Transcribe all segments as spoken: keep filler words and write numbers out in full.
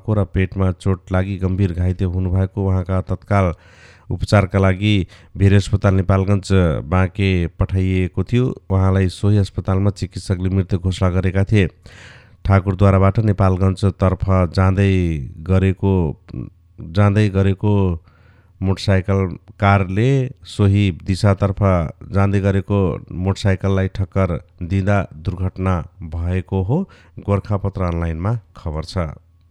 भएको र पेटमा चोट लागि गम्भीर घाइते हुनुभएको उहाँका तत्काल उपचारका लागि भेरी अस्पताल नेपालगञ्ज बाँके पठाइएको थियो। उहाँलाई सोही अस्पतालमा चिकित्सकले मृत्यु घोषणा गरेका थिए। ठाकुरद्वाराबाट नेपालगञ्जतर्फ जाँदै गरेको जाँदै गरेको मोटरसाइकल कारले सोही दिशातर्फ जाँदै गरेको मोटरसाइकललाई ठक्कर दिँदा दुर्घटना भएको हो, गोर्खापत्र अनलाइनमा खबर छ।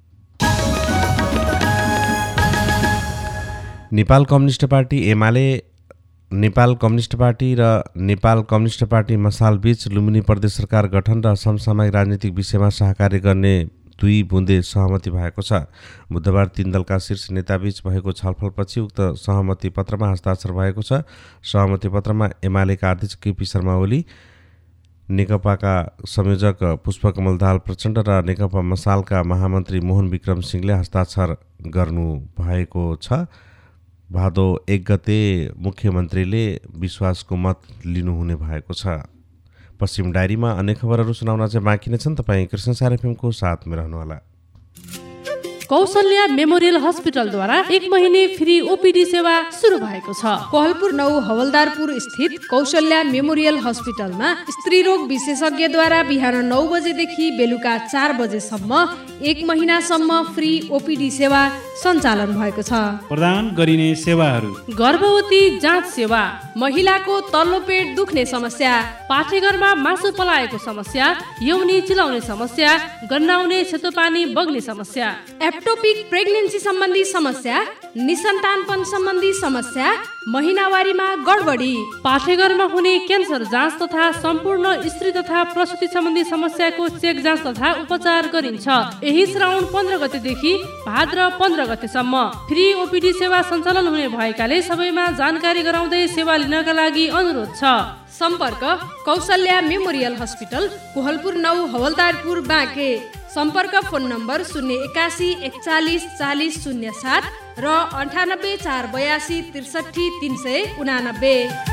Nepal communist party UML Nepal communist party र नेपाल कम्युनिस्ट पार्टी मसाल बीच लुम्बिनी प्रदेश सरकार गठन र समसामयिक राजनीतिक विषयमा सहकार्य गर्ने दुई बुँदे सहमति भएको छ। बुधबार तीन दलका शीर्ष नेताबीच भएको छलफलपछि उक्त सहमति पत्रमा हस्ताक्षर भएको छ। सहमति पत्रमा एमालेका अध्यक्ष केपी शर्मा ओली, नेकपाका संयोजक पुष्पकमल दाहाल प्रचण्ड र नेकपा मसालका महामन्त्री मोहन विक्रम सिंहले हस्ताक्षर गर्नु भएको छ। भादो एक गते मुख्यमन्त्रीले विश्वासको मत लिनुहुने भएको छ। पश्चिम डायरीमा अन्य खबरहरू सुनाउन चाहिँ बाँकी नै छन्। तपाईँ कृष्ण सार एफएमको साथमा रहनुहोला। कौशल्या मेमोरियल हस्पिटलद्वारा एक महिने फ्री ओपीडी सेवा सुरु भएको छ। कोहलपुर नौ हवलदारपुर स्थित कौशल्या मेमोरियल हस्पिटलमा स्त्रीरोग विशेषज्ञद्वारा बिहान नौ बजेदेखि बेलुका चार बजेसम्म एक महिनासम्म फ्री ओपीडी सेवा सञ्चालन भएको छ। प्रदान गरिने सेवाहरू: गर्भवती जाँच सेवा, महिलाको तल्लो पेट दुख्ने समस्या, पाठेघरमा मासु पलाएको समस्या, यौनी चिलाउने समस्या, गन्नाउने सेतो पानी बग्ने समस्या, एप्टोपिक प्रेग्नेन्सी सम्बन्धी समस्या, निसन्तानपन सम्बन्धी समस्या, महिनावारीमा गडबडी, पाठेघरमा हुने क्यान्सर जाँच तथा सम्पूर्ण स्त्री तथा प्रसुति सम्बन्धी समस्याको चेक जाँच तथा उपचार गरिन्छ। यही श्रावण पन्ध्र गतेदेखि भाद्र पन्ध्र गतेसम्म फ्री ओपीडी सेवा सञ्चालन हुने भएकाले सबैमा जानकारी गराउँदै सेवा लिनका लागि अनुरोध छ। सम्पर्क कौशल्या मेमोरियल हस्पिटल, कोहलपुर नौ हवलदारपुर बाँके। सम्पर्क फोन नम्बर शून्य एकासी एकचालिस चालिस शून्य सात र अन्ठानब्बे चार बयासी त्रिसठी तीन सय उनानब्बे।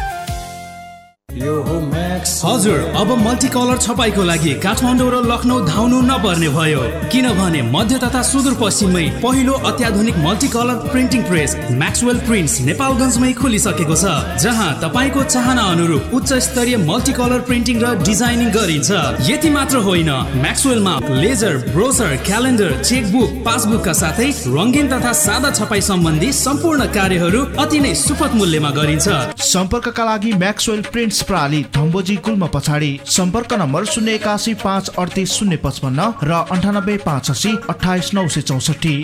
हजुर, अब मल्टी कलर छपाईको लागि काठमाडौँ र लखनऊ धाउनु नपर्ने भयो, किनभने मध्य तथा सुदूरपश्चिममै पहिलो अत्याधुनिक multi colour printing press Maxwell prints नेपालगञ्जमै खोलिसकेको छ, जहाँ तपाईँको चाहना अनुरूप उच्च स्तरीय मल्टी कलर प्रिन्टिङ र डिजाइनिङ गरिन्छ। यति मात्र होइन, म्याक्सवेलमा लेजर, ब्रोसर, क्यालेन्डर, चेकबुक, पासबुकका साथै रङ्गीन तथा सादा छपाई सम्बन्धी सम्पूर्ण कार्यहरू अति नै सुपथ मूल्यमा गरिन्छ। सम्पर्कका लागि म्याक्सवेल प्रिन्ट्स प्रणाली धम्बोजी गुल्म पछाडि। सम्पर्क नम्बर शून्य एकासी पाँच अडतिस शून्य पचपन्न र अन्ठानब्बे पाँच असी अठाइस नौ सय चौसठी।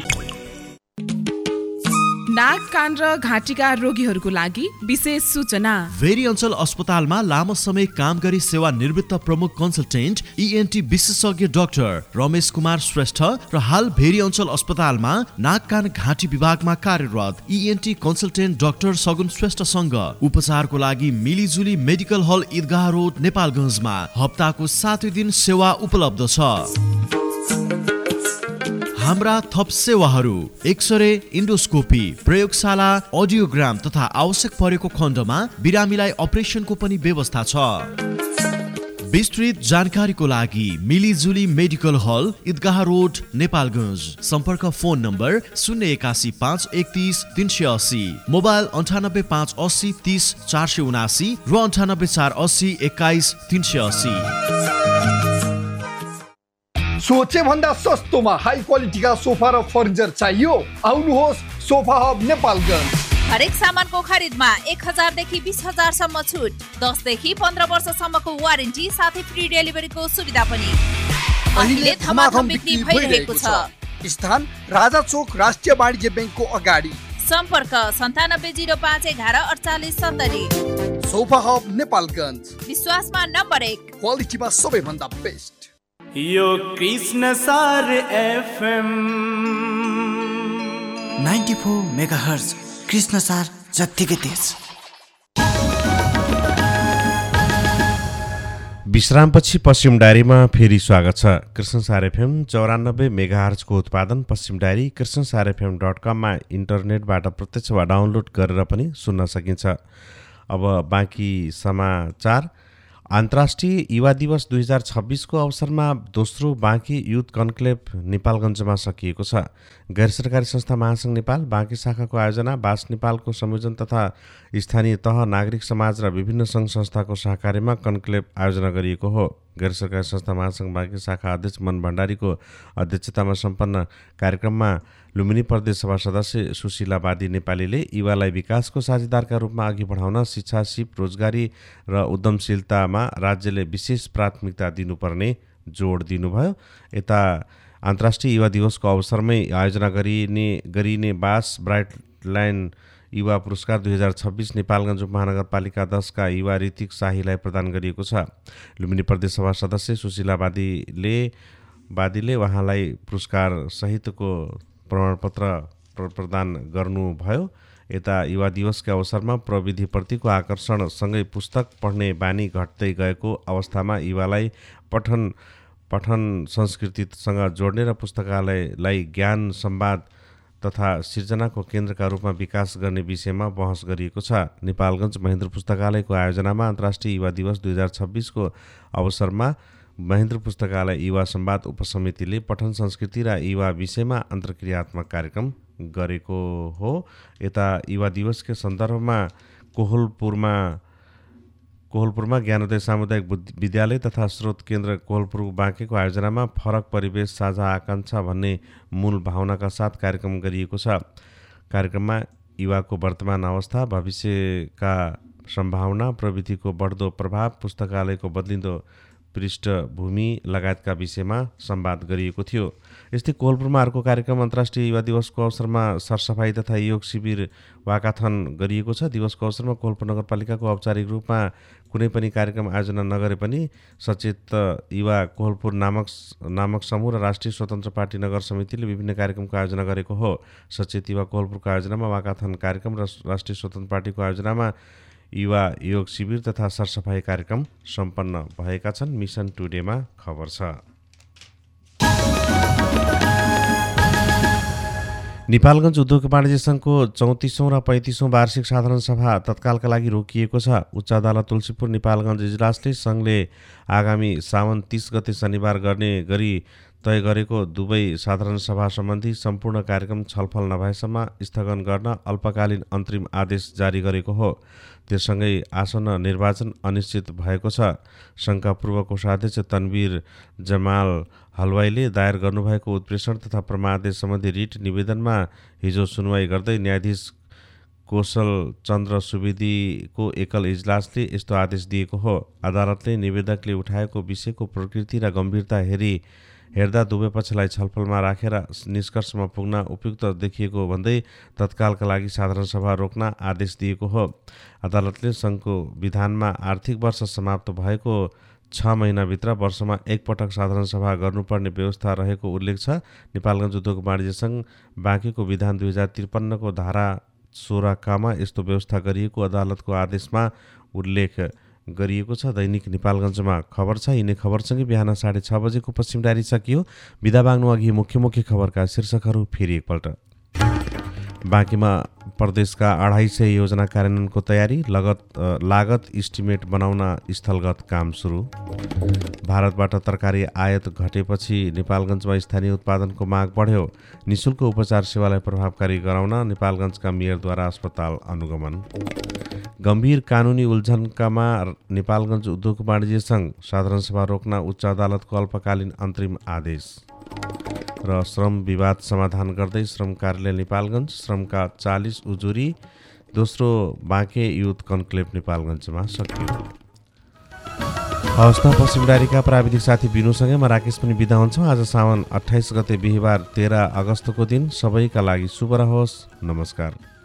नाक, कान र घाँटीका रोगीहरूको लागि विशेष सूचना। भेरी अञ्चल अस्पतालमा लामो समय काम गरी सेवा निवृत्त प्रमुख कन्सल्टेन्ट इएनटी विशेषज्ञ डाक्टर रमेश कुमार श्रेष्ठ र हाल भेरी अञ्चल अस्पतालमा नाक, कान, घाँटी विभागमा कार्यरत इएनटी कन्सल्टेन्ट डाक्टर सगुन श्रेष्ठसँग उपचारको लागि मिलिजुली मेडिकल हल ईदगाह रोड नेपालगञ्जमा हप्ताको सातै दिन सेवा उपलब्ध छ। हाम्रा थप सेवाहरू: एक्सरे, इन्डोस्कोपी, प्रयोगशाला, अडियोग्राम तथा आवश्यक परेको खण्डमा बिरामीलाई अपरेसनको पनि व्यवस्था छ। विस्तृत जानकारीको लागि मिलिजुली मेडिकल हल ईदगाह रोड नेपालगञ्ज। सम्पर्क फोन नम्बर शून्य एकासी पाँच एकतिस तीन सय अस्सी, मोबाइल अन्ठानब्बे पाँच अस्सी तिस चार सय उनासी र अन्ठानब्बे चार अस्सी एक्काइस तीन सय अस्सी। सोचे भन्दा सस्तोमा हाई क्वालिटीका सोफा र फर्निचर चाहियो? आउनुहोस् सोफा हब नेपालगञ्ज। हरेक सामानको खरिदमा एक हजार देखि बीस हजार सम्म छुट, दस देखि पन्ध्र वर्षसम्मको वारेन्टी साथै फ्री डेलिभरीको सुविधा पनि। अहिले धमाधम बिक्री भइरहेको छ। स्थान राजा चोक राष्ट्रिय वाणिज्य ब्याङ्कको अगाडि। सम्पर्क सन्तानब्बे जिरो पाँच एघार अडचालिस सत्तरी। सोफा हब नेपालगञ्ज, विश्वासमा नम्बर एक, क्वालिटीमा सबैभन्दा बेस्ट। यो कृष्ण सार FM ninety four megahertz, Krishna सार जत्तिकै तेज। विश्रामपछि पश्चिम डायरीमा फेरि स्वागत छ। कृष्ण सार एफएम चौरानब्बे मेगाहर्जको उत्पादन पश्चिम डायरी कृष्ण सार एफएम डट कममा इन्टरनेटबाट प्रत्यक्ष वा डाउनलोड गरेर पनि सुन्न सकिन्छ। अब बाँकी समाचार। अन्तर्राष्ट्रिय युवा दिवस दुई हजार छब्बिसको अवसरमा दोस्रो बाँकी युथ कन्क्लेभ नेपालगञ्जमा सकिएको छ। गैर सरकारी संस्था महासङ्घ नेपाल बाँकी शाखाको आयोजना, बास नेपालको संयोजन तथा स्थानीय तह, नागरिक समाज र विभिन्न सङ्घ संस्थाको सहकार्यमा कन्क्लेभ आयोजना गरिएको हो। गैर सरकारी संस्था महासङ्घ बाँकी शाखा अध्यक्ष मन भण्डारीको अध्यक्षतामा सम्पन्न कार्यक्रममा लुम्बिनी प्रदेश सभा सदस्य सुशीला बादी नेपालीले युवालाई विकासको साझेदारका रूपमा अघि बढाउन शिक्षा, सिप, रोजगारी र उद्यमशीलतामा राज्यले विशेष प्राथमिकता दिनुपर्ने जोड दिनुभयो। यता अन्तर्राष्ट्रिय युवा दिवसको अवसरमै आयोजना गरिने गरिने बास ब्राइट लाइन युवा पुरस्कार दुई हजार छब्बिस नेपालगञ्ज उपमहानगरपालिका दसका युवा ऋतिक शाहीलाई प्रदान गरिएको छ। लुम्बिनी प्रदेश सभा सदस्य सुशीला बादीले बादीले उहाँलाई पुरस्कार सहितको प्रमाणपत्र प्रदान गर्नुभयो। यता युवा दिवसका अवसरमा प्रविधिप्रतिको आकर्षणसँगै पुस्तक पढ्ने बानी घट्दै गएको अवस्थामा युवालाई पठन पठन संस्कृतिसँग जोड्ने र पुस्तकालयलाई ज्ञान, संवाद तथा सिर्जनाको केन्द्रका रूपमा विकास गर्ने विषयमा बहस गरिएको छ। नेपालगञ्ज महेन्द्र पुस्तकालयको आयोजनामा अन्तर्राष्ट्रिय युवा दिवस दुई हजार छब्बिसको अवसरमा महेन्द्र पुस्तकालय युवा संवाद उपसमितिले पठन संस्कृति र युवा विषयमा अन्तर्क्रियात्मक कार्यक्रम गरेको हो। यता युवा दिवसको सन्दर्भमा कोहलपुरमा कोहलपुरमा ज्ञानोदय सामुदायिक विद्यालय तथा स्रोत केन्द्र कोहलपुर बाँकेको आयोजनामा फरक परिवेश साझा आकाङ्क्षा भन्ने मूल भावनाका साथ कार्यक्रम गरिएको छ। कार्यक्रममा युवाको वर्तमान अवस्था, भविष्यका सम्भावना, प्रविधिको बढ्दो प्रभाव, पुस्तकालयको बदलिँदो पृष्ठभूमि लगायतका विषयमा संवाद गरिएको थियो। यस्तै कोहलपुरमा अर्को कार्यक्रम अन्तर्राष्ट्रिय युवा दिवसको अवसरमा सरसफाई तथा योग शिविर वाकाथन गरिएको छ। दिवसको अवसरमा कोहलपुर नगरपालिकाको औपचारिक रूपमा कुनै पनि कार्यक्रम आयोजना नगरे पनि सचेत युवा कोहलपुर नामक नामक समूह र राष्ट्रिय स्वतन्त्र पार्टी नगर समितिले विभिन्न कार्यक्रमको आयोजना गरेको हो। सचेत युवा कोहलपुरको आयोजनामा वाकाथन कार्यक्रम र राष्ट्रिय स्वतन्त्र पार्टीको आयोजनामा युवा योग शिविर तथा सरसफाई कार्यक्रम सम्पन्न भएका छन्। मिसन टुडेमा खबर छ। नेपालगञ्ज उद्योग वाणिज्य सङ्घको चौतिसौँ र पैँतिसौँ वार्षिक साधारण सभा तत्कालका लागि रोकिएको छ। उच्च अदालत तुलसीपुर नेपालगञ्ज इजलासले सङ्घले आगामी साउन तीस गते शनिबार गर्ने गरी तय गरेको दुवै साधारण सभा सम्बन्धी सम्पूर्ण कार्यक्रम छलफल नभएसम्म स्थगन गर्न अल्पकालीन अन्तरिम आदेश जारी गरेको हो। त्यससँगै आसन्न निर्वाचन अनिश्चित भएको छ। सङ्घका पूर्व कोषाध्यक्ष तन्वीर जमाल हलवाईले दायर गर्नुभएको उत्प्रेषण तथा प्रमादेश सम्बन्धी रिट निवेदनमा हिजो सुनवाई गर्दै न्यायाधीश कौशल चन्द्र सुवेदीको एकल इजलासले यस्तो आदेश दिएको हो। अदालतले निवेदकले उठाएको विषयको प्रकृति र गम्भीरता हेरी हेर्दा दुवै पक्षलाई छलफलमा राखेर निष्कर्षमा पुग्न उपयुक्त देखिएको भन्दै तत्कालका लागि साधारण सभा रोक्न आदेश दिएको हो। अदालतले सङ्घको विधानमा आर्थिक वर्ष समाप्त भएको छ महिनाभित्र वर्षमा एकपटक साधारण सभा गर्नुपर्ने व्यवस्था रहेको उल्लेख छ। नेपालगञ्ज उद्योग वाणिज्य सङ्घ बाँकीको विधान दुई हजार त्रिपन्नको धारा सोह्र कामा यस्तो व्यवस्था गरिएको अदालतको आदेशमा उल्लेख गरिएको छ। दैनिक नेपालगञ्जमा खबर छ। यिनै खबरसँगै बिहान साढे छ बजेको पश्चिम डायरी सकियो। बिदा बाँग्नु अघि मुख्य मुख्य खबरका शीर्षकहरू फेरि एकपल्ट। बाँकीमा प्रदेशका अढाई सय योजना कार्यान्वयनको तयारी, लगत लागत इस्टिमेट बनाउन स्थलगत काम सुरु। भारतबाट तरकारी आयात घटेपछि नेपालगञ्जमा स्थानीय उत्पादनको माग बढ्यो। निःशुल्क उपचार सेवालाई प्रभावकारी गराउन नेपालगञ्जका मेयरद्वारा अस्पताल अनुगमन। गम्भीर कानुनी उल्झनकामा नेपालगञ्ज उद्योग वाणिज्य सङ्घ साधारण सभा रोक्न उच्च अदालतको अल्पकालीन अन्तरिम आदेश। र श्रम विवाद समाधान गर्दै श्रम कार्यालय नेपालगञ्ज श्रमका चालिस उजुरी दोस्रो बाँके युथ कन्क्लेभ नेपालगञ्जमा सकियो। हवस् त, पश्चिम डायरीका प्राविधिक साथी बिनुसँगै म राकेश पनि बिदा हुन्छौँ। आज साउन अट्ठाइस गते बिहिबार तेह्र अगस्तको दिन सबैका लागि शुभ रहोस्। नमस्कार।